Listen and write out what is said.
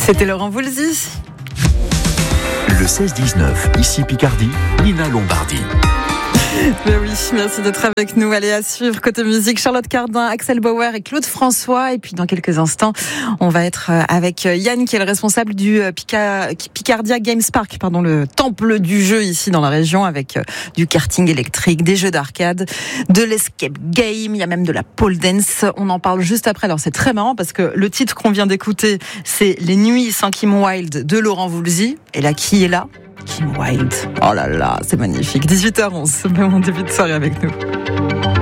C'était Laurent Voulzy. Le 16-19, ici Picardie, Nina Lombardi. Mais oui, merci d'être avec nous. Allez, à suivre côté musique, Charlotte Cardin, Axel Bauer et Claude François. Et puis dans quelques instants, on va être avec Yann, qui est le responsable du Picardia Games Park, le temple du jeu ici dans la région, avec du karting électrique, des jeux d'arcade, de l'escape game, il y a même de la pole dance. On en parle juste après. Alors c'est très marrant parce que le titre qu'on vient d'écouter, c'est Les Nuits sans Kim Wilde de Laurent Voulzy. Et là, qui est là? Kim Wilde. Oh là là, c'est magnifique. 18h11, c'est mon début de soirée avec nous.